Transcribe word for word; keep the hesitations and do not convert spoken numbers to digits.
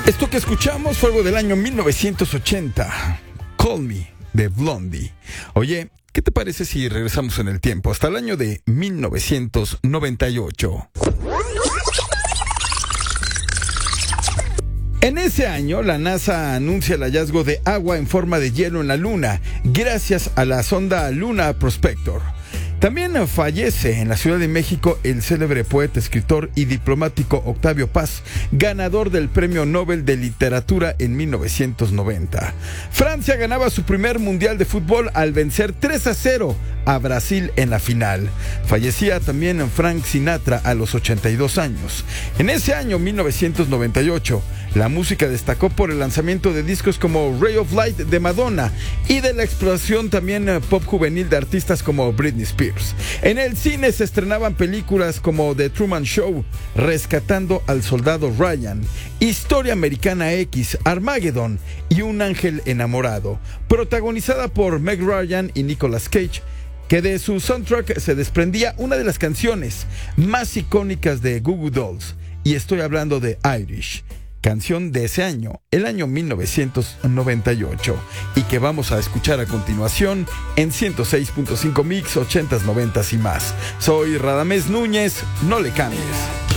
Esto que escuchamos fue algo del año mil novecientos ochenta, Call Me, de Blondie. Oye, ¿qué te parece si regresamos en el tiempo hasta el año de mil novecientos noventa y ocho? En ese año, la NASA anuncia el hallazgo de agua en forma de hielo en la Luna, gracias a la sonda Luna Prospector. También fallece en la Ciudad de México el célebre poeta, escritor y diplomático Octavio Paz, ganador del Premio Nobel de Literatura en mil novecientos noventa. Francia ganaba su primer Mundial de Fútbol al vencer tres a cero a Brasil en la final. Fallecía también Frank Sinatra a los ochenta y dos años. En ese año, mil novecientos noventa y ocho, la música destacó por el lanzamiento de discos como Ray of Light de Madonna y de la explosión también pop juvenil de artistas como Britney Spears. En el cine se estrenaban películas como The Truman Show, Rescatando al Soldado Ryan, Historia Americana X, Armageddon y Un Ángel Enamorado, protagonizada por Meg Ryan y Nicolas Cage, que de su soundtrack se desprendía una de las canciones más icónicas de Goo Goo Dolls, y estoy hablando de Irish, canción de ese año, el año mil novecientos noventa y ocho, y que vamos a escuchar a continuación en ciento seis punto cinco Mix, ochentas, noventas y más. Soy Radamés Núñez, no le cambies.